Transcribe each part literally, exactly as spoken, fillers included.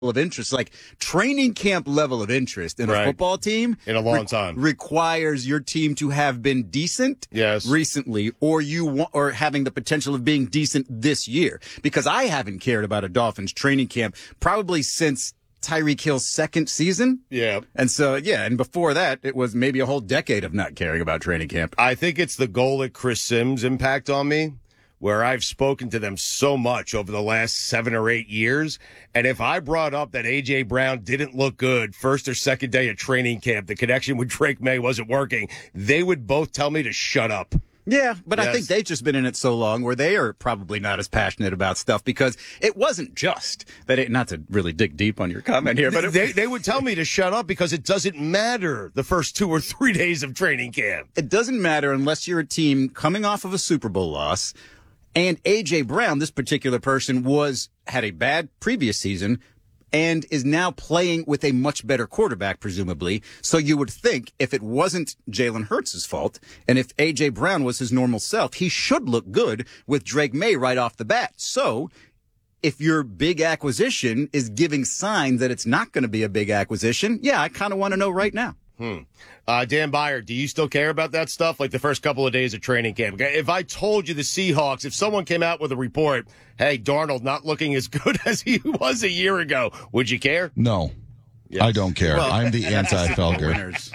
of interest, like training camp level of interest in right. a football team in a long re- time requires your team to have been decent yes. recently, or you wa- or having the potential of being decent this year. Because I haven't cared about a Dolphins training camp probably since Tyreek Hill's second season. Yeah. And so, yeah, and before that, it was maybe a whole decade of not caring about training camp. I think it's the goal at Chris Sims' impact on me, where I've spoken to them so much over the last seven or eight years. And if I brought up that A J. Brown didn't look good first or second day of training camp, the connection with Drake May wasn't working, they would both tell me to shut up. Yeah, but yes. I think they've just been in it so long where they are probably not as passionate about stuff, because it wasn't just that it, not to really dig deep on your comment here, but it, they, they would tell me to shut up because it doesn't matter the first two or three days of training camp. It doesn't matter unless you're a team coming off of a Super Bowl loss. And A J. Brown, this particular person, was had a bad previous season and is now playing with a much better quarterback, presumably. So you would think if it wasn't Jalen Hurts' fault, and if A J. Brown was his normal self, he should look good with Drake May right off the bat. So if your big acquisition is giving signs that it's not going to be a big acquisition, yeah, I kind of want to know right now. Hmm. Uh, Dan Byer, do you still care about that stuff? Like the first couple of days of training camp? If I told you the Seahawks, if someone came out with a report, hey, Darnold not looking as good as he was a year ago, would you care? No, yes. I don't care. Well, I'm the anti-Felger.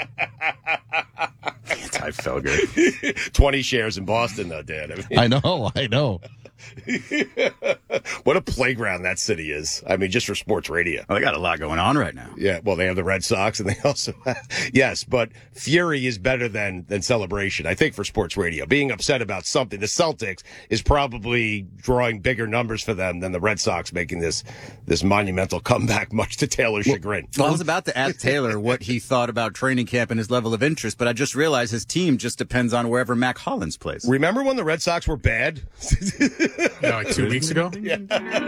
Anti-Felger. twenty shares in Boston, though, Dan. I mean, I know, I know. What a playground that city is. I mean, just for sports radio. Well, they got a lot going on right now. Yeah, well, they have the Red Sox, and they also have, yes, but fury is better than, than celebration, I think, for sports radio. Being upset about something, the Celtics is probably drawing bigger numbers for them than the Red Sox making this this monumental comeback, much to Taylor's well, chagrin. Well, I was about to ask Taylor what he thought about training camp and his level of interest, but I just realized his team just depends on wherever Mac Hollins plays. Remember when the Red Sox were bad? Yeah, like two weeks ago? Yeah.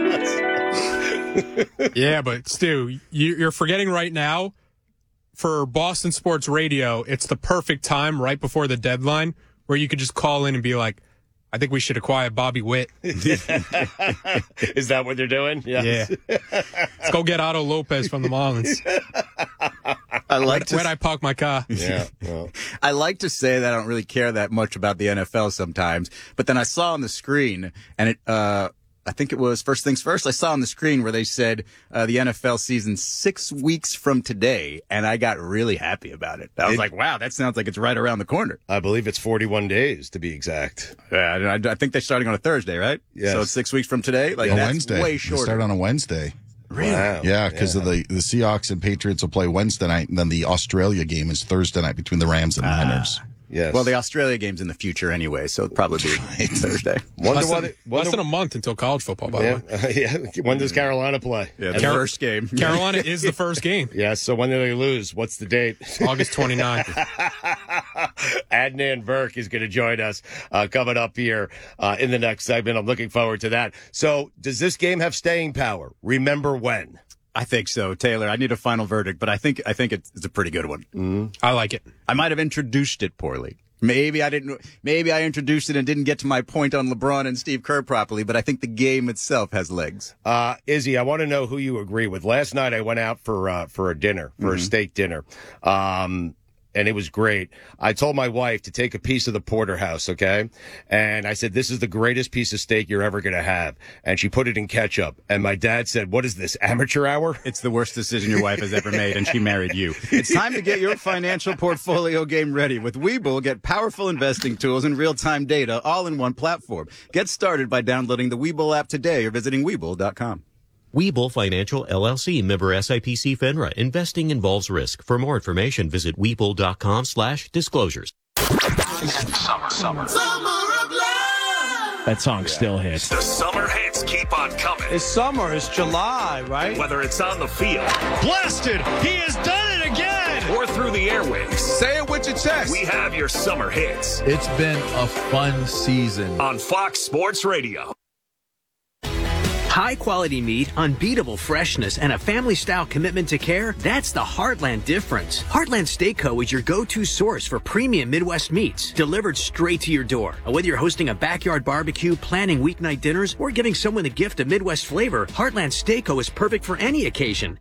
Yeah, but Stu, you're forgetting right now, for Boston Sports Radio, it's the perfect time right before the deadline where you could just call in and be like, I think we should acquire Bobby Witt. Is that what they're doing? Yes. Yeah. Let's go get Otto Lopez from the Marlins. I like to Where'd I park my car? Yeah. Well. I like to say that I don't really care that much about the N F L sometimes, but then I saw on the screen, and it, uh, I think it was First Things First, I saw on the screen where they said uh, the N F L season six weeks from today, and I got really happy about it. I was it, like, wow, that sounds like it's right around the corner. I believe it's forty-one days, to be exact. Yeah, I, I think they're starting on a Thursday, right? Yes. So it's six weeks from today? Like, a that's Wednesday. way They shorter. start on a Wednesday. Really? Wow. Yeah, because yeah. of the, the Seahawks and Patriots will play Wednesday night, and then the Australia game is Thursday night between the Rams and Ah. Niners. Yes. Well, the Australia game's in the future anyway, so it'll probably be Thursday. Wonder Less, what than, it, wonder, less than a month until college football, by yeah, the way. uh, yeah. When does Carolina play? Yeah, the Car- first game. Carolina is the first game. Yes, so when do they lose? What's the date? August twenty-ninth. Adnan Burke is going to join us uh, coming up here uh, in the next segment. I'm looking forward to that. So does this game have staying power? Remember when? I think so, Taylor. I need a final verdict, but I think I think it's, it's a pretty good one. Mm-hmm. I like it. I might have introduced it poorly. Maybe I didn't. Maybe I introduced it and didn't get to my point on LeBron and Steve Kerr properly. But I think the game itself has legs. Uh, Izzy, I want to know who you agree with. Last night I went out for uh, for a dinner, for mm-hmm. a steak dinner. Um, And it was great. I told my wife to take a piece of the porterhouse, okay? And I said, this is the greatest piece of steak you're ever going to have. And she put it in ketchup. And my dad said, what is this, amateur hour? It's the worst decision your wife has ever made, and she married you. It's time to get your financial portfolio game ready. With Webull, get powerful investing tools and real-time data all in one platform. Get started by downloading the Webull app today or visiting Webull dot com. Webull Financial, L L C, member S I P C FINRA. Investing involves risk. For more information, visit Webull.com slash disclosures. Summer, summer. Summer of love. That song still hits. The summer hits keep on coming. It's summer. It's July, right? Whether it's on the field. Blasted. He has done it again. Or through the airwaves. Say it with your chest. We have your summer hits. It's been a fun season. On Fox Sports Radio. High-quality meat, unbeatable freshness, and a family-style commitment to care, that's the Heartland difference. Heartland Steak Co. is your go-to source for premium Midwest meats, delivered straight to your door. Whether you're hosting a backyard barbecue, planning weeknight dinners, or giving someone a gift of Midwest flavor, Heartland Steak Co. is perfect for any occasion.